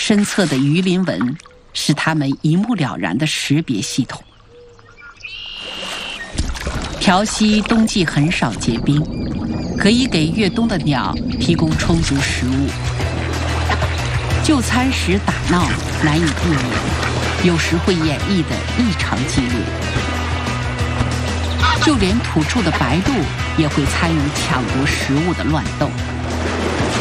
深侧的鱼鳞纹是它们一目了然的识别系统。条溪冬季很少结冰，可以给越冬的鸟提供充足食物。就餐时打闹难以避免，有时会演绎得异常激烈。就连土著的白鹭也会参与抢夺食物的乱斗。